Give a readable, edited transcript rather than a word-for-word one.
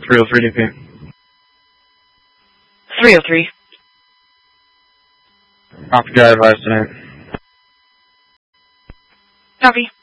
303 DP. 303. Copy, guy advised tonight. Copy.